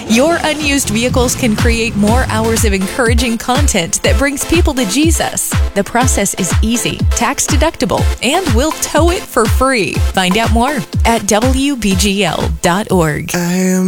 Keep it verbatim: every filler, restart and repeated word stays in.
Your unused vehicles can create more hours of encouraging content that brings people to Jesus. The process is easy, tax deductible, and we'll tow it for free. Find out more at W B G L dot org. I am